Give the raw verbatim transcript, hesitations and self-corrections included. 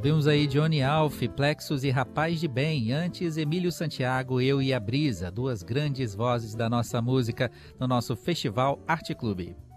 Ouvimos aí Johnny Alf, Plexus e Rapaz de Bem. Antes, Emílio Santiago, Eu e a Brisa, duas grandes vozes da nossa música no nosso Festival Arte Clube.